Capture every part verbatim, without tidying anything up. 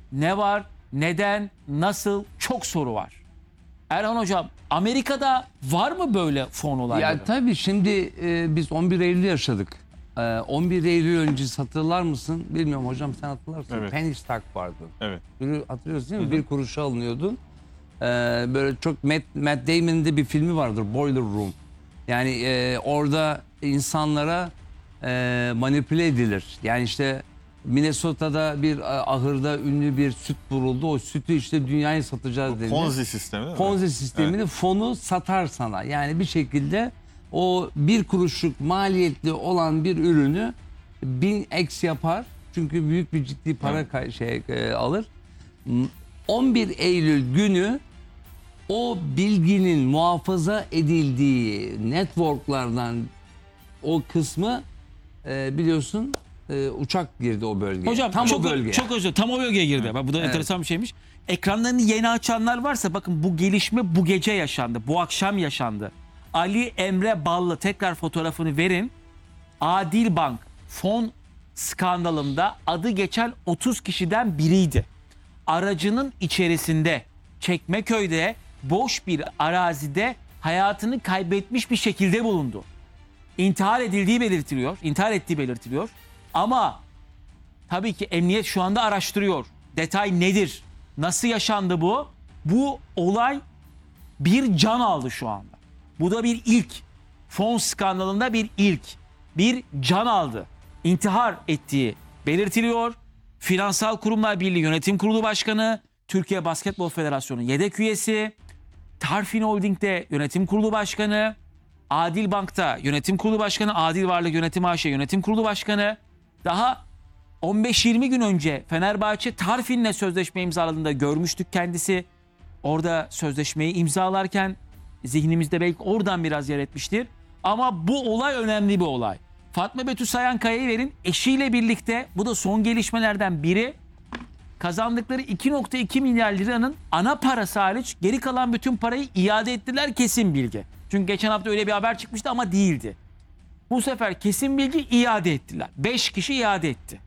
Ne var? Neden? Nasıl? Çok soru var. Erhan Hocam, Amerika'da var mı böyle fon olayları? Ya tabii şimdi e, biz on bir Eylül yaşadık. E, on bir Eylül öncesi hatırlar mısın? Bilmiyorum hocam, sen hatırlarsın. Evet. Penny stock vardı. Evet. Bunu hatırlıyorsun değil mi? Hı hı. Bir kuruşa alınıyordu. E, böyle çok Matt, Matt Damon'ın da bir filmi vardır, Boiler Room. Yani e, orada insanlara e, manipüle edilir. Yani işte Minnesota'da bir e, ahırda ünlü bir süt vuruldu. O sütü işte dünyaya satacağız dedi. Ponzi sistemi değil mi? Ponzi sistemini, fonu satar sana. Yani bir şekilde o bir kuruşluk maliyetli olan bir ürünü bin x yapar. Çünkü büyük bir ciddi para Evet. kay- şey e, alır. on bir Eylül günü o bilginin muhafaza edildiği networklardan o kısmı e, biliyorsun e, uçak girdi o bölgeye. Hocam tam çok, o bölgeye. çok özür tam o bölgeye girdi. Bak, bu da Evet. enteresan bir şeymiş. Ekranlarını yeni açanlar varsa bakın, bu gelişme bu gece yaşandı. Bu akşam yaşandı. Ali Emre Ballı, tekrar fotoğrafını verin. Adil Bank fon skandalında adı geçen otuz kişiden biriydi. Aracının içerisinde Çekmeköy'de boş bir arazide hayatını kaybetmiş bir şekilde bulundu. İntihar edildiği belirtiliyor. İntihar ettiği belirtiliyor. Ama tabii ki emniyet şu anda araştırıyor. Detay nedir? Nasıl yaşandı bu? Bu olay bir can aldı şu anda. Bu da bir ilk. Fon skandalında bir ilk. Bir can aldı. İntihar ettiği belirtiliyor. Finansal Kurumlar Birliği Yönetim Kurulu Başkanı, Türkiye Basketbol Federasyonu yedek üyesi, Tarfin Holding'de Yönetim Kurulu Başkanı, Adil Bank'ta Yönetim Kurulu Başkanı, Adil Varlık Yönetim A Ş Yönetim Kurulu Başkanı. Daha on beş yirmi gün önce Fenerbahçe Tarfin'le sözleşme imzaladığında görmüştük kendisi. Orada sözleşmeyi imzalarken zihnimizde belki oradan biraz yer etmiştir. Ama bu olay önemli bir olay. Fatma Betül Sayankaya'yı verin, eşiyle birlikte, bu da son gelişmelerden biri, kazandıkları iki nokta iki milyar liranın ana parası hariç geri kalan bütün parayı iade ettiler, kesin bilgi. Çünkü geçen hafta öyle bir haber çıkmıştı ama değildi. Bu sefer kesin bilgi, iade ettiler. beş kişi iade etti.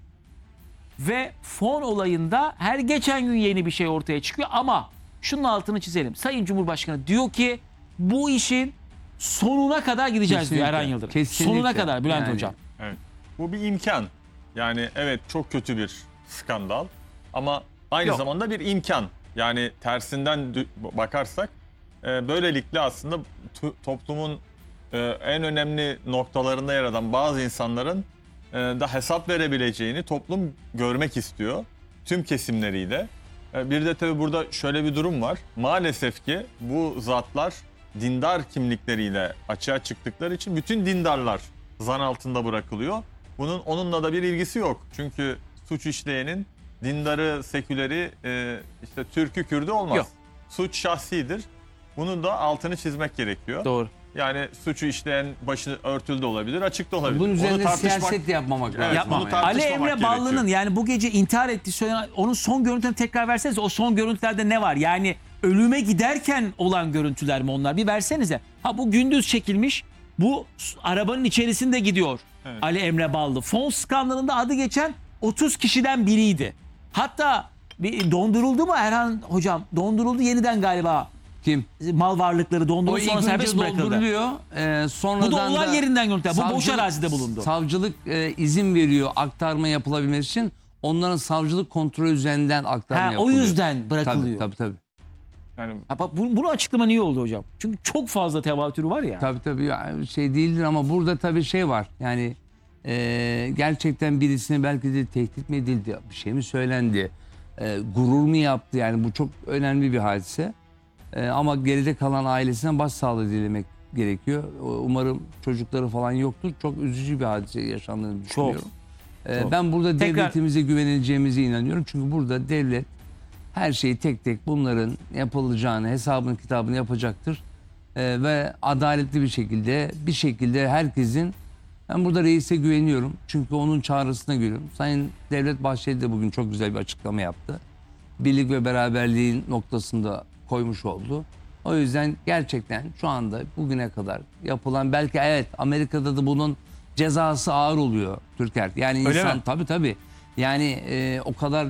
Ve fon olayında her geçen gün yeni bir şey ortaya çıkıyor ama şunun altını çizelim. Sayın Cumhurbaşkanı diyor ki bu işin sonuna kadar gideceğiz Kesinlikle, diyor Erhan Yıldırım. kesinlikle. Sonuna kadar Bülent Yani. Hocam. Evet. Bu bir imkan. Yani evet, çok kötü bir skandal ama aynı Yok. zamanda bir imkan. Yani tersinden dü- bakarsak e, böylelikle aslında tu- toplumun e, en önemli noktalarında yer alan bazı insanların e, da hesap verebileceğini toplum görmek istiyor. Tüm kesimleriyle. E, bir de tabii burada şöyle bir durum var. Maalesef ki bu zatlar dindar kimlikleriyle açığa çıktıkları için bütün dindarlar zan altında bırakılıyor. Bunun onunla da bir ilgisi yok. Çünkü suç işleyenin dindarı, seküleri, e, işte Türk'ü, Kürd'ü olmaz. Yok. Suç şahsidir. Bunun da altını çizmek gerekiyor. Doğru. Yani suçu işleyen başı örtülü de olabilir, açık da olabilir. Bunun üzerine tartışmak- siyaset yapmamak lazım. Evet, Yapma. bunu tartışmamak Ali Emre gerekiyor. Ballı'nın, yani bu gece intihar ettiği söylenen, onun son görüntülerini tekrar verseniz. O son görüntülerde ne var? Yani ölüme giderken olan görüntüler mi onlar? Bir versenize. Ha, bu gündüz çekilmiş. Bu s- arabanın içerisinde gidiyor Evet. Ali Emre Ballı. Fon skandalında adı geçen otuz kişiden biriydi. Hatta bir donduruldu mu Erhan Hocam? Donduruldu yeniden galiba. Kim? Mal varlıkları O donduruldu, ilk sonra önce serbest bırakıldı. dolduruluyor. Ee, sonradan Bu da olay da yerinden görüntüler. Bu boş savcılık- arazide bulundu. Savcılık e, izin veriyor aktarma yapılabilmesi için. Onların savcılık kontrolü üzerinden aktarma Ha, o yapılıyor. yüzden bırakılıyor. Tabii tabii. tabii. Yani Ha, bak, bu- bunu açıklama niye oldu hocam? Çünkü çok fazla tevatürü var ya. Tabii tabii yani şey değildir ama burada tabii şey var. Yani e, gerçekten birisine belki de tehdit mi edildi, bir şey mi söylendi, e, gurur mu yaptı, yani bu çok önemli bir hadise. E, ama geride kalan ailesine başsağlığı dilemek gerekiyor. Umarım çocukları falan yoktur. Çok üzücü bir hadise yaşandığını düşünüyorum. E, Çok. ben burada Tekrar- devletimize güveneceğimize inanıyorum. Çünkü burada devlet her şeyi tek tek bunların yapılacağını, hesabını kitabını yapacaktır. Ee, ve adaletli bir şekilde, bir şekilde herkesin, ben burada reise güveniyorum. Çünkü onun çağrısına gülüyorum. Sayın Devlet Bahçeli de bugün çok güzel bir açıklama yaptı. Birlik ve beraberliğin noktasında koymuş oldu. O yüzden gerçekten şu anda bugüne kadar yapılan, belki evet Amerika'da da bunun cezası ağır oluyor Türker. Yani Öyle insan mi? tabii tabii. Yani e, o kadar